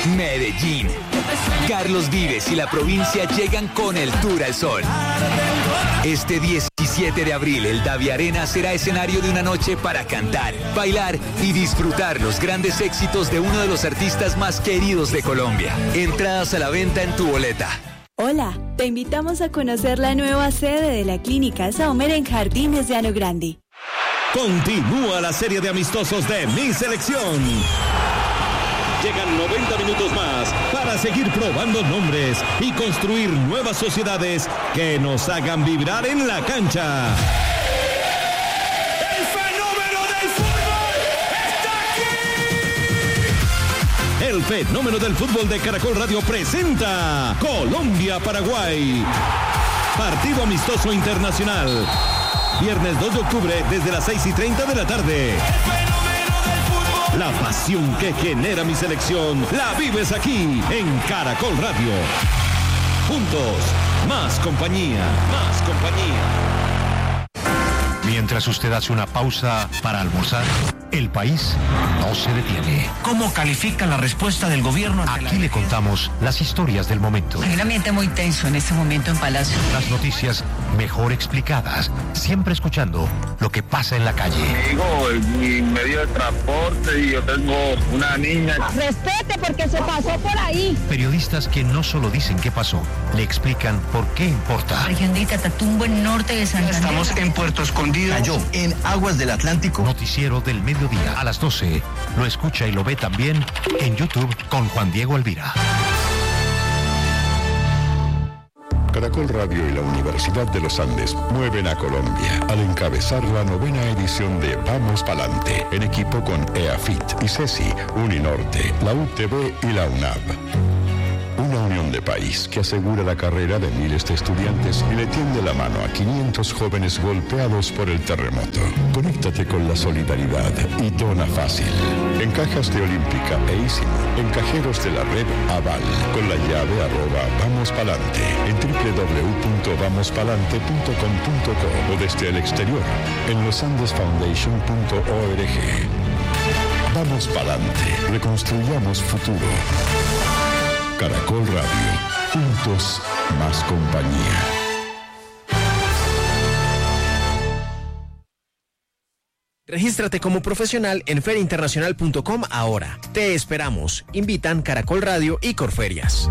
Medellín. Carlos Vives y la provincia llegan con el Tour al Sol. Este 17 de abril, el Davi Arena será escenario de una noche para cantar, bailar y disfrutar los grandes éxitos de uno de los artistas más queridos de Colombia. Entradas a la venta en tu boleta. Hola, te invitamos a conocer la nueva sede de la Clínica Saumer en Jardines de Llano Grande. Continúa la serie de amistosos de Mi Selección. Llegan 90 minutos más para seguir probando nombres y construir nuevas sociedades que nos hagan vibrar en la cancha. ¡El fenómeno del fútbol está aquí! El fenómeno del fútbol de Caracol Radio presenta Colombia-Paraguay. Partido amistoso internacional. Viernes 2 de octubre desde las 6:30 de la tarde. La pasión que genera Mi Selección la vives aquí en Caracol Radio. Juntos, más compañía, más compañía. Mientras usted hace una pausa para almorzar, el país no se detiene. ¿Cómo califica la respuesta del gobierno? Aquí le contamos las historias del momento. Hay un ambiente muy tenso en este momento en Palacio. Las noticias mejor explicadas, siempre escuchando lo que pasa en la calle. Digo, mi medio de transporte y yo tengo una niña. Respete porque se pasó por ahí. Periodistas que no solo dicen qué pasó, le explican por qué importa. Región de Catatumbo, en norte de Santander. Estamos en Puerto Escondido. Cayó en aguas del Atlántico. Noticiero del mediodía a las 12. Lo escucha y lo ve también en YouTube con Juan Diego Alvira. Caracol Radio y la Universidad de los Andes mueven a Colombia al encabezar la 9ª edición de Vamos Palante, en equipo con EAFIT, ICESI, Uninorte, la UTB y la UNAV. Una unión de país que asegura la carrera de miles de estudiantes y le tiende la mano a 500 jóvenes golpeados por el terremoto. Conéctate con la solidaridad y dona fácil. En cajas de Olímpica e Ísimo, en cajeros de la red Aval, con la llave @vamospalante, en www.vamospalante.com.co o desde el exterior, en losandesfoundation.org. Vamos Palante, reconstruyamos futuro. Caracol Radio, juntos, más compañía. Regístrate como profesional en feriainternacional.com ahora. Te esperamos. Invitan Caracol Radio y Corferias.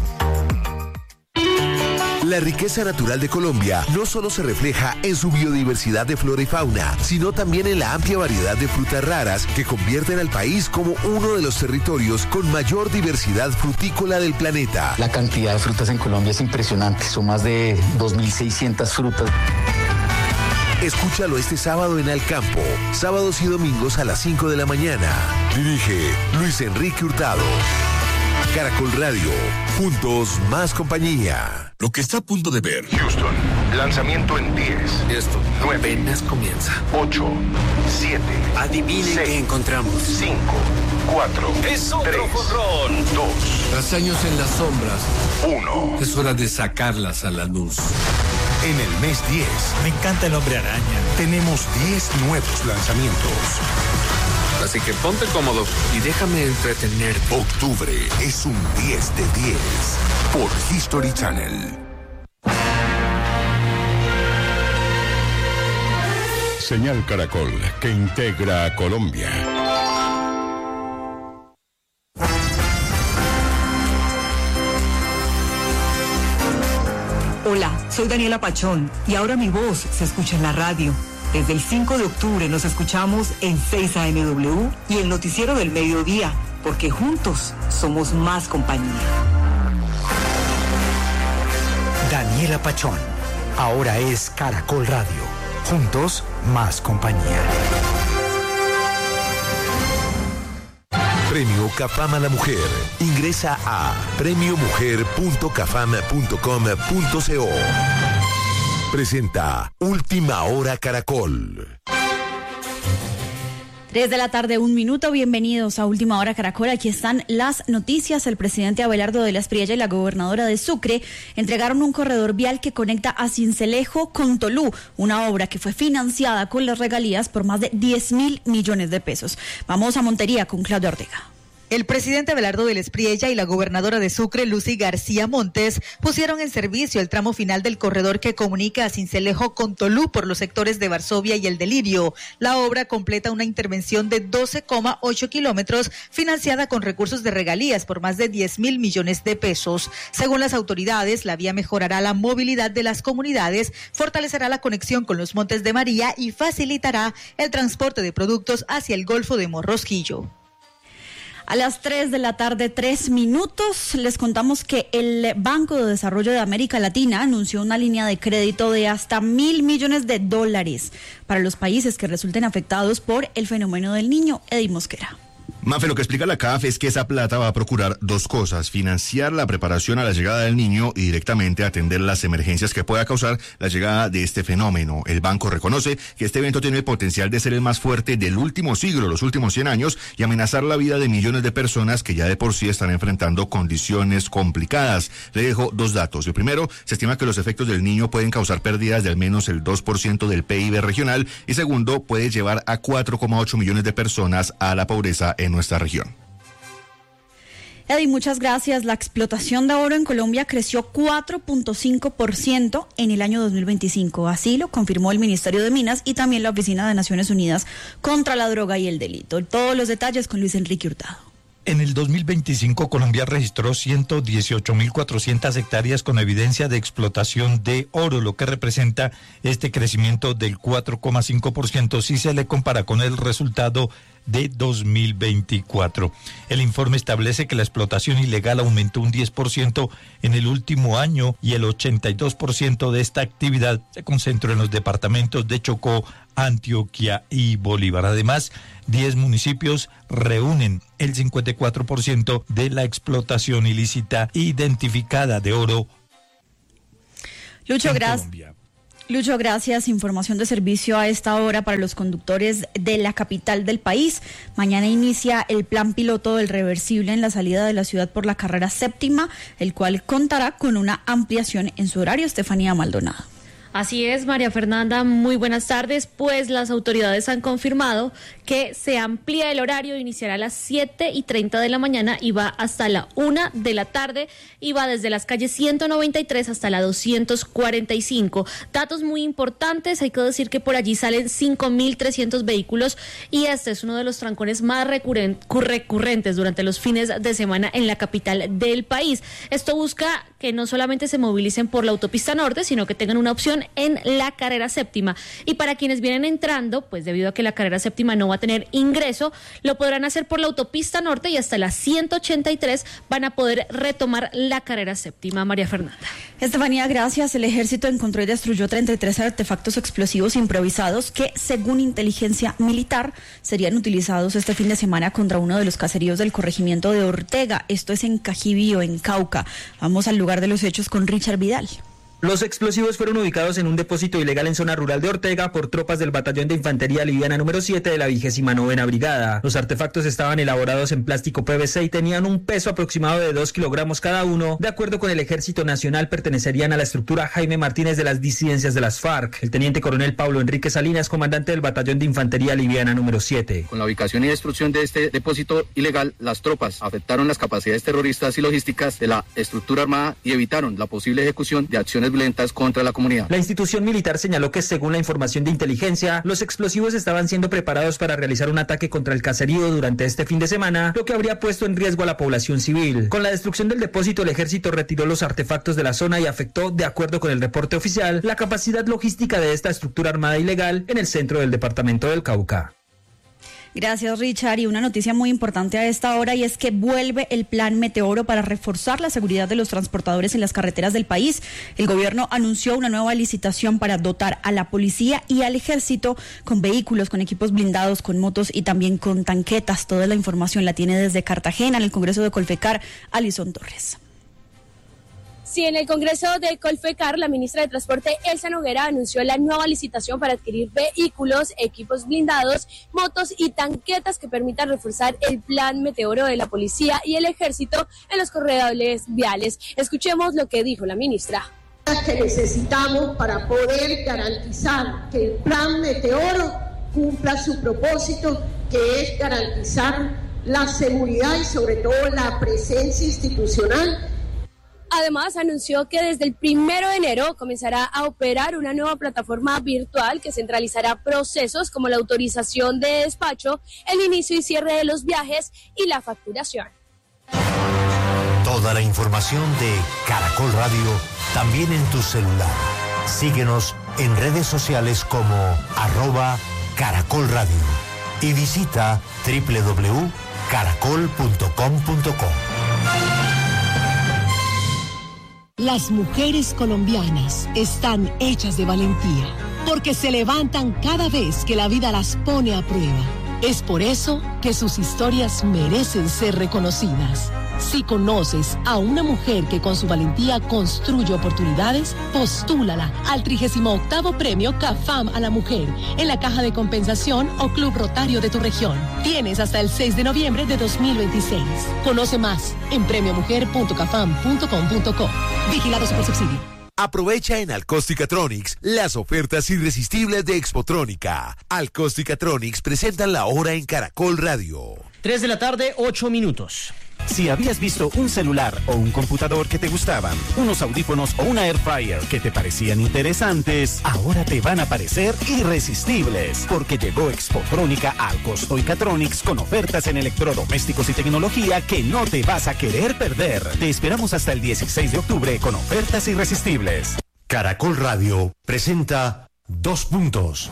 La riqueza natural de Colombia no solo se refleja en su biodiversidad de flora y fauna, sino también en la amplia variedad de frutas raras que convierten al país como uno de los territorios con mayor diversidad frutícola del planeta. La cantidad de frutas en Colombia es impresionante, son más de 2.600 frutas. Escúchalo este sábado en Al Campo, sábados y domingos a las 5 de la mañana. Dirige Luis Enrique Hurtado. Caracol Radio, juntos más compañía. Lo que está a punto de ver. Houston, lanzamiento en 10. Esto 9. apenas comienza. 8, 7. Adivinen 6, qué encontramos. 5, 4. Es otro 3, jonrón. 2. Tras años en las sombras. 1. Es hora de sacarlas a la luz. En el mes 10. Me encanta el Hombre Araña. Tenemos 10 nuevos lanzamientos. Así que ponte cómodo y déjame entretener. Octubre es un 10 de 10 por History Channel. Señal Caracol, que integra a Colombia. Hola, soy Daniela Pachón y ahora mi voz se escucha en la radio. Desde el 5 de octubre nos escuchamos en 6 AMW y el noticiero del mediodía, porque juntos somos más compañía. Daniela Pachón, ahora es Caracol Radio. Juntos, más compañía. Premio Cafam a la Mujer. Ingresa a premiomujer.cafam.com.co. Presenta Última Hora Caracol. 3 de la tarde, 1 minuto. Bienvenidos a Última Hora Caracol. Aquí están las noticias. El presidente Abelardo de la Espriella y la gobernadora de Sucre entregaron un corredor vial que conecta a Sincelejo con Tolú, una obra que fue financiada con las regalías por más de 10.000 millones de pesos. Vamos a Montería con Claudio Ortega. El presidente Abelardo del Espriella y la gobernadora de Sucre, Lucy García Montes, pusieron en servicio el tramo final del corredor que comunica a Sincelejo con Tolú por los sectores de Varsovia y El Delirio. La obra completa una intervención de 12,8 kilómetros financiada con recursos de regalías por más de 10.000 millones de pesos. Según las autoridades, la vía mejorará la movilidad de las comunidades, fortalecerá la conexión con los Montes de María y facilitará el transporte de productos hacia el Golfo de Morrosquillo. A las 3 de la tarde, 3 minutos, les contamos que el Banco de Desarrollo de América Latina anunció una línea de crédito de hasta $1.000 millones para los países que resulten afectados por el fenómeno del Niño. Eddie Mosquera. Mafe, lo que explica la CAF es que esa plata va a procurar dos cosas: financiar la preparación a la llegada del niño y directamente atender las emergencias que pueda causar la llegada de este fenómeno. El banco reconoce que este evento tiene el potencial de ser el más fuerte del último siglo, los últimos 100 años, y amenazar la vida de millones de personas que ya de por sí están enfrentando condiciones complicadas. Le dejo dos datos. El primero, se estima que los efectos del niño pueden causar pérdidas de al menos el 2% del PIB regional, y segundo, puede llevar a 4,8 millones de personas a la pobreza en nuestra región. Eddie, muchas gracias. La explotación de oro en Colombia creció 4.5% en el año 2025. Así lo confirmó el Ministerio de Minas y también la Oficina de Naciones Unidas contra la Droga y el Delito. Todos los detalles con Luis Enrique Hurtado. En el 2025, Colombia registró 118.400 hectáreas con evidencia de explotación de oro, lo que representa este crecimiento del 4,5% si se le compara con el resultado de 2024. El informe establece que la explotación ilegal aumentó un 10% en el último año y el 82% de esta actividad se concentró en los departamentos de Chocó, Antioquia y Bolívar. Además, 10 municipios reúnen el 54% de la explotación ilícita identificada de oro. Lucho, gracias. Información de servicio a esta hora para los conductores de la capital del país. Mañana inicia el plan piloto del reversible en la salida de la ciudad por la carrera séptima, el cual contará con una ampliación en su horario. Estefanía Maldonado. Así es, María Fernanda, muy buenas tardes. Pues las autoridades han confirmado que se amplía el horario, iniciará a las 7:30 de la mañana y va hasta la 1 de la tarde y va desde las calles 193 hasta la 245. Datos muy importantes, hay que decir que por allí salen 5.300 vehículos y este es uno de los trancones más recurrentes durante los fines de semana en la capital del país. Esto busca que no solamente se movilicen por la autopista norte, sino que tengan una opción en la carrera séptima. Y para quienes vienen entrando, pues debido a que la carrera séptima no va a tener ingreso, lo podrán hacer por la autopista norte y hasta la 183 van a poder retomar la carrera séptima. María Fernanda. Estefanía, gracias. El ejército encontró y destruyó 33 artefactos explosivos improvisados que, según inteligencia militar, serían utilizados este fin de semana contra uno de los caseríos del corregimiento de Ortega. Esto es en Cajibío, en Cauca. Vamos al lugar de los hechos con Richard Vidal. Los explosivos fueron ubicados en un depósito ilegal en zona rural de Ortega por tropas del Batallón de Infantería Liviana número 7 de la 29ª Brigada. Los artefactos estaban elaborados en plástico PVC y tenían un peso aproximado de 2 kilogramos cada uno. De acuerdo con el Ejército Nacional, pertenecerían a la estructura Jaime Martínez de las disidencias de las FARC. El teniente coronel Pablo Enrique Salinas, comandante del Batallón de Infantería Liviana número 7. Con la ubicación y destrucción de este depósito ilegal, las tropas afectaron las capacidades terroristas y logísticas de la estructura armada y evitaron la posible ejecución de acciones violentas contra la comunidad. La institución militar señaló que, según la información de inteligencia, los explosivos estaban siendo preparados para realizar un ataque contra el caserío durante este fin de semana, lo que habría puesto en riesgo a la población civil. Con la destrucción del depósito, el ejército retiró los artefactos de la zona y afectó, de acuerdo con el reporte oficial, la capacidad logística de esta estructura armada ilegal en el centro del departamento del Cauca. Gracias, Richard. Y una noticia muy importante a esta hora, y es que vuelve el Plan Meteoro para reforzar la seguridad de los transportadores en las carreteras del país. El gobierno anunció una nueva licitación para dotar a la policía y al ejército con vehículos, con equipos blindados, con motos y también con tanquetas. Toda la información la tiene desde Cartagena, en el Congreso de Colfecar, Alison Torres. Sí, en el Congreso de Colfecar, la ministra de Transporte, Elsa Noguera, anunció la nueva licitación para adquirir vehículos, equipos blindados, motos y tanquetas que permitan reforzar el Plan Meteoro de la policía y el ejército en los corredores viales. Escuchemos lo que dijo la ministra. Que necesitamos para poder garantizar que el Plan Meteoro cumpla su propósito, que es garantizar la seguridad y sobre todo la presencia institucional. Además, anunció que desde el 1 de enero comenzará a operar una nueva plataforma virtual que centralizará procesos como la autorización de despacho, el inicio y cierre de los viajes y la facturación. Toda la información de Caracol Radio también en tu celular. Síguenos en redes sociales como @Caracol Radio y visita www.caracol.com.co. Las mujeres colombianas están hechas de valentía, porque se levantan cada vez que la vida las pone a prueba. Es por eso que sus historias merecen ser reconocidas. Si conoces a una mujer que con su valentía construye oportunidades, postúlala al 38º Premio CAFAM a la Mujer en la Caja de Compensación o Club Rotario de tu región. Tienes hasta el 6 de noviembre de 2026. Conoce más en premiomujer.cafam.com.co. Vigilado Supersubsidio. Aprovecha en Alcosticatronics las ofertas irresistibles de Expotrónica. Alcosticatronics presentan la hora en Caracol Radio. 3 de la tarde, 8 minutos. Si habías visto un celular o un computador que te gustaban, unos audífonos o una air fryer que te parecían interesantes, ahora te van a parecer irresistibles, porque llegó Expotrónica al Costo Icatronics con ofertas en electrodomésticos y tecnología que no te vas a querer perder. Te esperamos hasta el 16 de octubre con ofertas irresistibles. Caracol Radio presenta 2 puntos.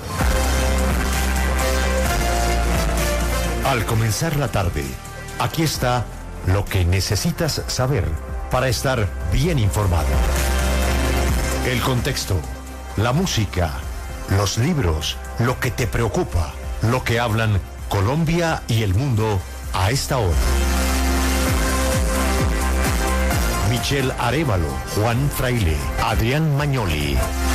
Al comenzar la tarde, aquí está lo que necesitas saber para estar bien informado. El contexto, la música, los libros, lo que te preocupa, lo que hablan Colombia y el mundo a esta hora. Michelle Arévalo, Juan Fraile, Adrián Magnoli,